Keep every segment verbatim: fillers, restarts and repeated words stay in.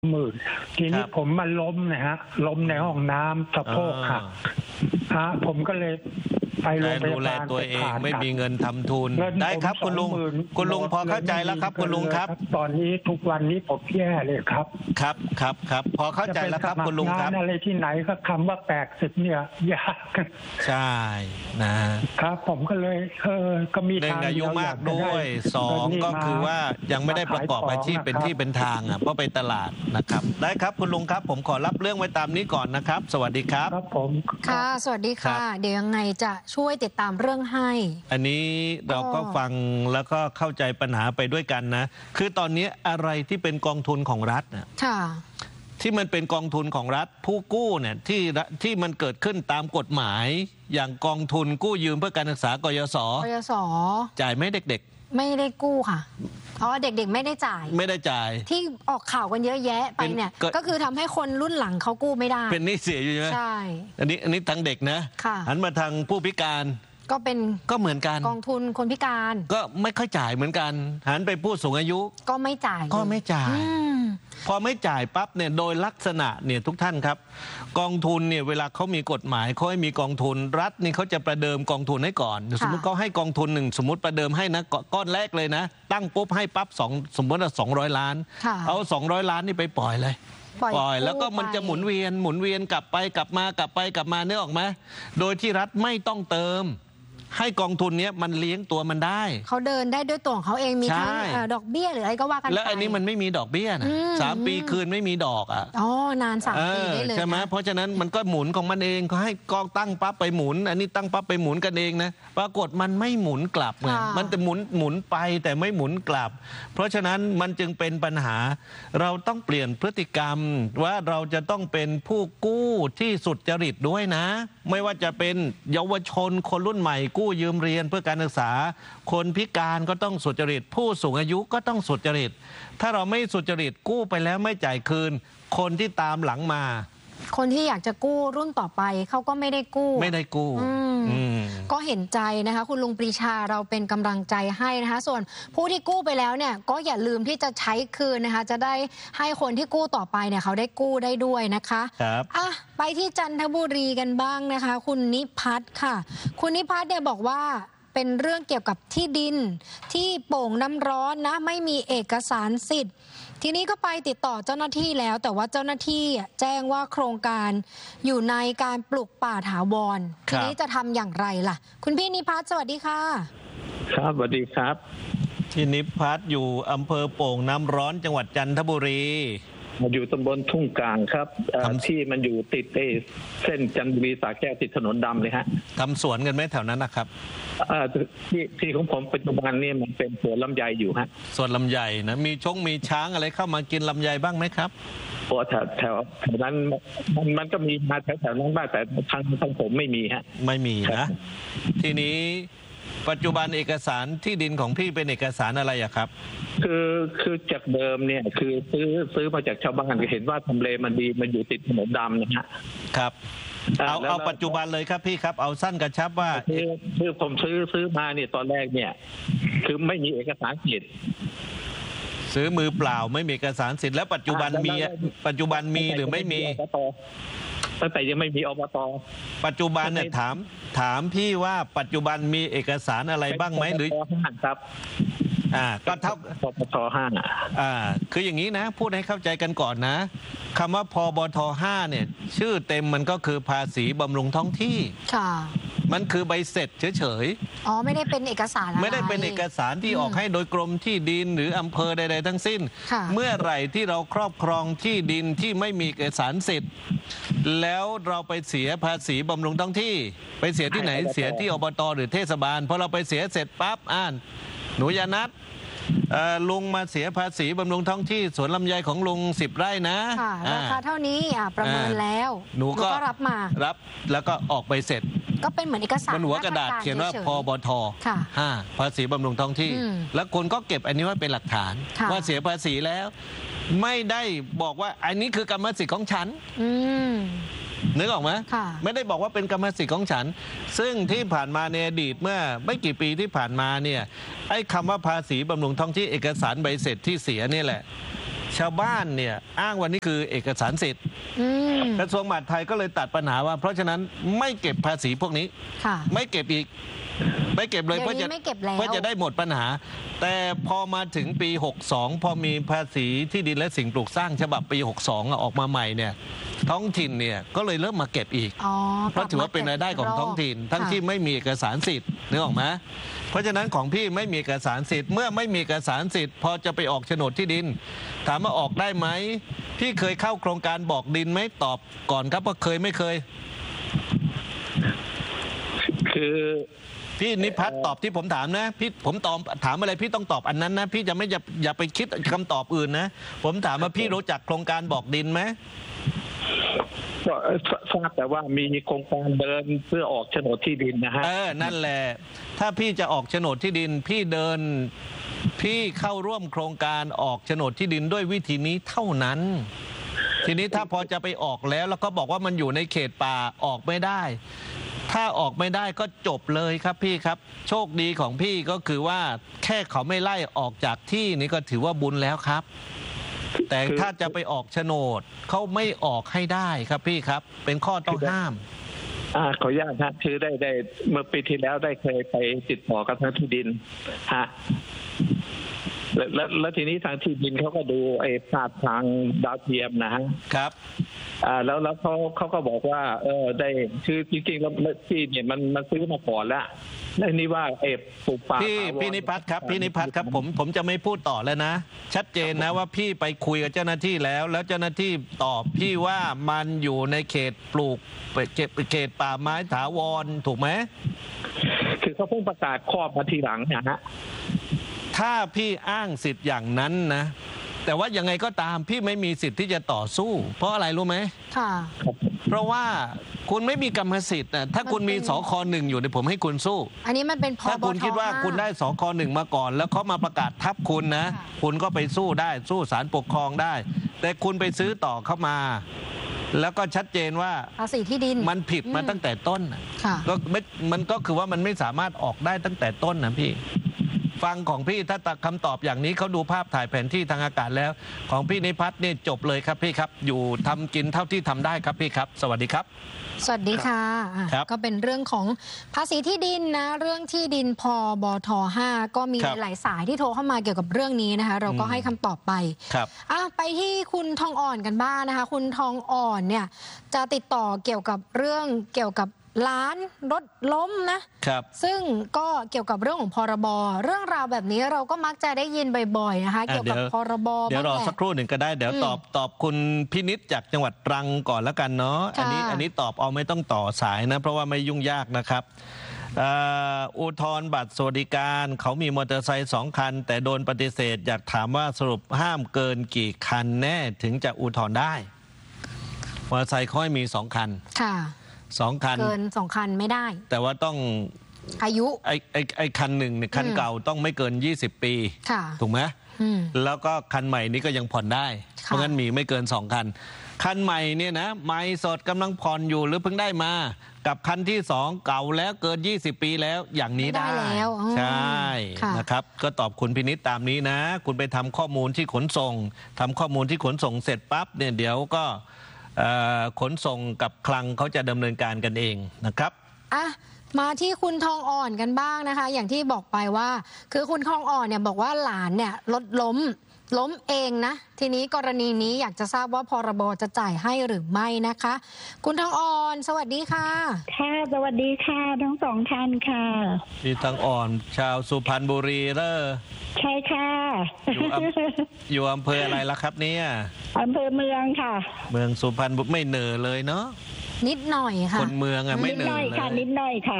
หมื่นทีนี้ผมมาล้มนะฮะล้มในห้องน้ำสะโพกหักฮะผมก็เลยไปโรงพยาบาลตัวเองไม่มีเงินทำทุนได้ครับคุณลุงคุณลุงพอเข้าใจแล้วครับคุณลุงครับตอนนี้ทุกวันนี้ผมแย่เลยครับครับครับครับพอเข้าใจแล้วครับคุณลุงครับอะไรที่ไหนก็คำว่าแปดสิบเนี่ยยากใช่นะครับผมก็เลยเออก็มีทางอายุมากด้วยสองก็คือว่ายังไม่ได้ประกอบอาชีพเป็นที่เป็นทางอ่ะเพราะไปตลาดนะครับได้ครับคุณลุงครับผมขอรับเรื่องไว้ตามนี้ก่อนนะครับสวัสดีครับครับผมค่ะสวัสดีค่ะเดี๋ยวยังไงจะช่วยติดตามเรื่องให้อันนี้เราก็ฟังแล้วก็เข้าใจปัญหาไปด้วยกันนะคือตอนนี้อะไรที่เป็นกองทุนของรัฐนะค่ะที่มันเป็นกองทุนของรัฐผู้กู้เนี่ยที่ที่มันเกิดขึ้นตามกฎหมายอย่างกองทุนกู้ยืมเพื่อการศึกษากยศกยศจ่ายไหมเด็กๆไม่ได้กู้ค่ะเพราะว่าเด็กๆไม่ได้จ่ายไม่ได้จ่ายที่ออกข่าวกันเยอะแยะไปเนี่ยก็คือทำให้คนรุ่นหลังเขากู้ไม่ได้เป็นหนี้เสียอยู่ใช่ไหมใช่อันนี้อันนี้ทางเด็กนะหันมาทางผู้พิการก็เป็นก็เหมือนกันกองทุนคนพิการก็ไม่ค่อยจ่ายเหมือนกันหันไปผู้สูงอายุก็ไม่จ่ายก็ไม่จ่ายพอไม่จ่ายปั๊บเนี่ยโดยลักษณะเนี่ยทุกท่านครับกองทุนเนี่ยเวลาเขามีกฎหมายเขาให้มีกองทุนรัฐนี่เขาจะประเดิมกองทุนให้ก่อนสมมติเขาให้กองทุนหนึ่งสมมติประเดิมให้นะก้อนแรกเลยนะตั้งปุ๊บให้ปั๊บสองสมมติว่าสองร้อยล้านเอาสองร้อยล้านนี่ไปปล่อยเลยปล่อยแล้วก็มันจะหมุนเวียนหมุนเวียนกลับไปกลับมากลับไปกลับมาเนื้อออกไหมโดยที่รัฐไม่ต้องเติมให้กองทุนนี้มันเลี้ยงตัวมันได้เขาเดินได้ด้วยตัวของเขาเองมีทั้งดอกเบี้ยหรืออะไรก็ว่ากันไปแล้วอันนี้มันไม่มีดอกเบี้ยนะสามปีคืนไม่มีดอกอ่ะอ๋อนานสามปีได้เลยใช่ไหมเพราะฉะนั้นมันก็หมุนของมันเองเขาให้กองตั้งปั๊บไปหมุนอันนี้ตั้งปั๊บไปหมุนกันเองนะปรากฏมันไม่หมุนกลับไงมันแต่หมุนหมุนไปแต่ไม่หมุนกลับเพราะฉะนั้นมันจึงเป็นปัญหาเราต้องเปลี่ยนพฤติกรรมว่าเราจะต้องเป็นผู้กู้ที่สุจริตด้วยนะไม่ว่าจะเป็นเยาวชนคนรุ่นใหม่กู้ยืมเรียนเพื่อการศึกษาคนพิการก็ต้องสุจริตผู้สูงอายุก็ต้องสุจริตถ้าเราไม่สุจริตกู้ไปแล้วไม่จ่ายคืนคนที่ตามหลังมาคนที่อยากจะกู้รุ่นต่อไปเขาก็ไม่ได้กู้ไม่ได้กู้ก็เห็นใจนะคะคุณลุงปรีชาเราเป็นกำลังใจให้นะคะส่วนผู้ที่กู้ไปแล้วเนี่ยก็อย่าลืมที่จะใช้คืนนะคะจะได้ให้คนที่กู้ต่อไปเนี่ยเขาได้กู้ได้ด้วยนะคะครับอ่ะไปที่จันทบุรีกันบ้างนะคะคุณนิพัฒน์ค่ะคุณนิพัฒน์เนี่ยบอกว่าเป็นเรื่องเกี่ยวกับที่ดินที่โป่งน้ำร้อนนะไม่มีเอกสารสิทธิ์ทีนี้ก็ไปติดต่อเจ้าหน้าที่แล้วแต่ว่าเจ้าหน้าที่แจ้งว่าโครงการอยู่ในการปลูกป่าถาวรทีนี้จะทำอย่างไรล่ะคุณพี่นิพัฒน์สวัสดีค่ะครับสวัสดีครับที่นิพัฒน์อยู่อำเภอโป่งน้ำร้อนจังหวัดจันทบุรีอยู่ตำบลทุ่งกลางครับที่มันอยู่ติดเส้นจันทบุรีสระแก้วติดถนนดำเลยฮะทำสวนกันไหมแถวนั้นนะครับที่ที่ของผมปัจจุบันนี่มันเป็นสวนลำไยอยู่ฮะสวนลำไยนะมีชงมีช้างอะไรเข้ามากินลำไยบ้างไหมครับโอ้แถวแถวแถวนั้นมันมันก็มีมาแถวแถวนั้นบ้างแต่ทางทางผมไม่มีฮะไม่มีนะทีนี้ปัจจุบันเอกสารที่ดินของพี่เป็นเอกสารอะไรอะครับคือคือจากเดิมเนี่ยคือซื้อซื้อมาจากชาวบ้านเห็นว่าทำเลมันดีมันอยู่ติดถนนดำนะฮะครับเอาเอาปัจจุบันเลยครับพี่ครับเอาสั้นกระชับว่าคือคือผมซื้อซื้อมาเนี่ยตอนแรกเนี่ยคือไม่มีเอกสารสิทธิ์ซื้อมือเปล่าไม่มีเอกสารสิทธิ์แล้วปัจจุบันมีปัจจุบันมีหรือไม่มีตั้งแต่ยังไม่มีอบต. ปัจจุบันเนี่ยถามถามพี่ว่าปัจจุบันมีเอกสารอะไรบ้างไหมหรือครับอ่าก็เท่าพบทห้าอ่าคืออย่างนี้นะพูดให้เข้าใจกันก่อนนะคำว่าพบทห้าเนี่ยชื่อเต็มมันก็คือภาษีบำรุงท้องที่ค่ะมันคือใบเสร็จเฉยๆอ๋อไม่ได้เป็นเอกสารอะไรไม่ได้เป็นเอกสารที่ออกให้โดยกรมที่ดินหรืออำเภอใดๆทั้งสิ้นเมื่อไหร่ที่เราครอบครองที่ดินที่ไม่มีเอกสารสิทธิ์แล้วเราไปเสียภาษีบำรุงท้องที่ไปเสียที่ไหนเสียที่อบต.หรือเทศบาลพอเราไปเสียเสร็จปั๊บอ่านหนูยานัทลุงมาเสียภาษีบำรุงท้องที่สวนลำไยของลุงสิบไร่นะราคาเท่านี้ประเมินแล้วหนูก็รับมารับแล้วก็ออกไปเสร็จก็เป็นเหมือนเอกสารบนหัวกระดาษเขียนว่าพบทห้าภาษีบำรุงท้องที่แล้วคนก็เก็บอันนี้ไว้เป็นหลักฐานว่าเสียภาษีแล้วไม่ได้บอกว่าอันนี้คือกรรมสิทธิ์ของฉันนึกออกไหมไม่ได้บอกว่าเป็นกรรมสิทธิ์ของฉันซึ่งที่ผ่านมาในอดีตเมื่อไม่กี่ปีที่ผ่านมาเนี่ยไอ้คำว่าภาษีบำรุงท้องที่เอกสารใบเสร็จที่เสียนี่แหละชาวบ้านเนี่ยอ้างว่านี่คือเอกสารสิทธิ์กระทรวงมหาดไทยก็เลยตัดปัญหาว่าเพราะฉะนั้นไม่เก็บภาษีพวกนี้ไม่เก็บอีกไม่เก็บเลยเพื่อจะเพื่อจะได้หมดปัญหาแต่พอมาถึงปีหกสองพอมีภาษีที่ดินและสิ่งปลูกสร้างฉบับปีหกสองออกมาใหม่เนี่ยท้องถิ่นเนี่ยก็เลยเริ่มมาเก็บอีกเพราะถือว่าเป็นรายได้ของท้องถิ่นทั้งที่ไม่มีเอกสารสิทธิ์นึกออกไหมเพราะฉะนั้นของพี่ไม่มีเอกสารสิทธิ์เมื่อไม่มีเอกสารสิทธิ์พอจะไปออกโฉนดที่ดินถามว่าออกได้ไหมพี่เคยเข้าโครงการบอกดินไหมตอบก่อนครับว่าเคยไม่เคยคือพี่นิพัฒน์ตอบที่ผมถามนะพี่ผมตอบถามอะไรพี่ต้องตอบอันนั้นนะพี่จะไม่อย่าอย่าไปคิดคำตอบอื่นนะผมถามว่าพี่รู้จักโครงการบอกดินไหมก็ทราบแต่ว่ามีโครงการเดินเพื่อออกโฉนดที่ดินนะฮะเออนั่นแหละถ้าพี่จะออกโฉนดที่ดินพี่เดินพี่เข้าร่วมโครงการออกโฉนดที่ดินด้วยวิธีนี้เท่านั้นทีนี้ถ้าพอจะไปออกแล้วแล้วก็บอกว่ามันอยู่ในเขตป่าออกไม่ได้ถ้าออกไม่ได้ก็จบเลยครับพี่ครับโชคดีของพี่ก็คือว่าแค่เขาไม่ไล่ออกจากที่นี้ก็ถือว่าบุญแล้วครับแต่ถ้าจะไปออกโฉนดเขาไม่ออกให้ได้ครับพี่ครับเป็นข้อต้องห้ามอ่าขออนุญาตครับคือได้ได้เมื่อปีที่แล้วได้เคยไปติดต่อกับทางที่ดินฮะแล้วแล้วทีนี้ทางที่ดินเขาก็ดูไอ้ภาพทางดาวเทียมนะฮะครับอ่าแล้วแล้วเขาเขาก็บอกว่าเออได้คือจริงๆแล้วที่เนี่ยมันมันซื้อมาก่อนแล้วในนี้ว่าเอฟปลูกป่าพี่พี่นิพัฒน์ครับพี่นิพัฒน์ครับผมผมจะไม่พูดต่อแล้วนะชัดเจนนะว่าพี่ไปคุยกับเจ้าหน้าที่แล้วแล้วเจ้าหน้าที่ตอบพี่ว่ามันอยู่ในเขตปลูกเขตเขตป่าไม้ถาวรถูกไหมคือเขาเพิ่งประกาศครอบมาทีหลังนะฮะถ้าพี่อ้างสิทธิ์อย่างนั้นนะแต่ว่ายังไงก็ตามพี่ไม่มีสิทธิ์ที่จะต่อสู้เพราะอะไรรู้ไหมค่ะเพราะว่าคุณไม่มีกรรมสิทธิ์นะถ้าคุณมีสคหนึ่งอยู่ในผมให้คุณสู้อันนี้มันเป็นพบทถ้าคุณคิดว่าคุณได้สคหนึ่งมาก่อนแล้วเขามาประกาศทับคุณนะคุณก็ไปสู้ได้สู้ศาลปกครองได้แต่คุณไปซื้อต่อเข้ามาแล้วก็ชัดเจนว่าภาษีที่ดินมันผิดมาตั้งแต่ต้นก็ไม่มันก็คือว่ามันไม่สามารถออกได้ตั้งแต่ต้นนะพี่ฟังของพี่ถ้าคำตอบอย่างนี้เขาดูภาพถ่ายแผนที่ทางอากาศแล้วของพี่นิพัฒน์เนี่ยจบเลยครับพี่ครับอยู่ทำกินเท่าที่ทำได้ครับพี่ครับสวัสดีครับสวัสดีค่ะก็เป็นเรื่องของภาษีที่ดินนะเรื่องที่ดินพบทห้าก็มีหลายสายที่โทรเข้ามาเกี่ยวกับเรื่องนี้นะคะเราก็ให้คำตอบไปครับอ่ะไปที่คุณทองอ่อนกันบ้างนะคะคุณทองอ่อนเนี่ยจะติดต่อเกี่ยวกับเรื่องเกี่ยวกับร้านรถล้มนะครับซึ่งก็เกี่ยวกับเรื่องของพรบเรื่องราวแบบนี้เราก็มักจะได้ยินบ่อยๆนะคะเกี่ยวกับพรบเดี๋ยวรอสักครู่หนึ่งก็ได้เดี๋ยวตอบตอบคุณพินิจจากจังหวัดตรังก่อนแล้วกันเนาะอันนี้อันนี้ตอบเอาไม่ต้องต่อสายนะเพราะว่าไม่ยุ่งยากนะครับอุทธรณ์บัตรสวัสดิการเขามีมอเตอร์ไซค์สองคันแต่โดนปฏิเสธอยากถามว่าสรุปห้ามเกินกี่คันแน่ถึงจะอุทธรณ์ได้มอเตอร์ไซค์เขาให้มีสองคันค่ะสองคันเกินสองคันไม่ได้แต่ว่าต้องอายุไอ้ไอ้ไอ้คันหนึ่งเนี่ยคันเก่าต้องไม่เกินยี่สิบปีถูกไหมแล้วก็คันใหม่นี้ก็ยังผ่อนได้เพราะงั้นมีไม่เกินสองคันคันใหม่เนี่ยนะใหม่สดกำลังผ่อนอยู่หรือเพิ่งได้มากับคันที่สองเก่าแล้วเกินยี่สิบปีแล้วอย่างนี้ได้แล้วใช่นะครับก็ตอบคุณพินิจตามนี้นะคุณไปทำข้อมูลที่ขนส่งทำข้อมูลที่ขนส่งเสร็จปั๊บเนี่ยเดี๋ยวก็ขนส่งกับคลังเขาจะดำเนินการกันเองนะครับอ่ะมาที่คุณทองอ่อนกันบ้างนะคะอย่างที่บอกไปว่าคือคุณทองอ่อนเนี่ยบอกว่าหลานเนี่ยรถล้มล้มเองนะทีนี้กรณีนี้อยากจะทราบว่าพรบจะจ่ายให้หรือไม่นะคะคุณทองอ่อนสวัสดีค่ะค่ะสวัสดีค่ะทั้งสองท่านค่ะพี่ทองอ่อนชาวสุพรรณบุรีเลอใช่ค่ะอยู่อยู่อำเภออะไรล่ะครับเนี่ยอำเภอเมืองค่ะเมืองสุพรรณบุรีไม่เหนื่อยเลยเนาะนิดหน่อยค่ะคนเมืองอะไม่เหนื่อยเลยค่ะนิดหน่อยค่ะ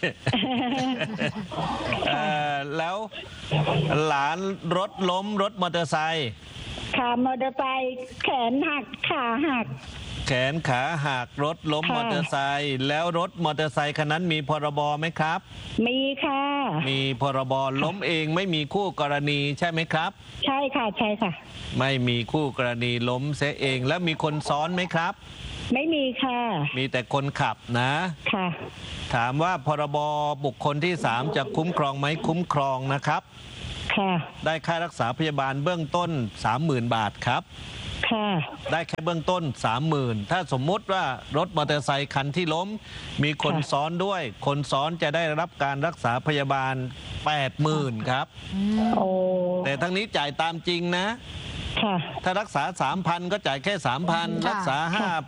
แล้วหลานรถล้มรถมอเตอร์ไซค์ค่ะมอเตอร์ไซค์แขนหักขาหักแขนขาหักรถล้มมอเตอร์ไซค์แล้วรถมอเตอร์ไซค์คันนั้นมีพรบไหมครับมีค่ะมีพรบล้มเองไม่มีคู่กรณีใช่ไหมครับใช่ค่ะใช่ค่ะไม่มีคู่กรณีล้มเสียเองแล้วมีคนซ้อนไหมครับไม่มีค่ะมีแต่คนขับนะค่ะถามว่าพรบบุคคลที่สามจะคุ้มครองไหมคุ้มครองนะครับค่ะได้ค่ารักษาพยาบาลเบื้องต้น สามหมื่น บาทครับค่ะได้แค่เบื้องต้น สามหมื่น ถ้าสมมุติว่ารถมอเตอร์ไซคันที่ล้มมีคนค่ะซ้อนด้วย คนซ้อนจะได้รับการรักษาพยาบาล แปดหมื่น ครับโอ้แต่ทั้งนี้จ่ายตามจริงนะค่ะถ้ารักษา สามพัน ก็จ่ายแค่ สามพันค่ะรักษา ห้า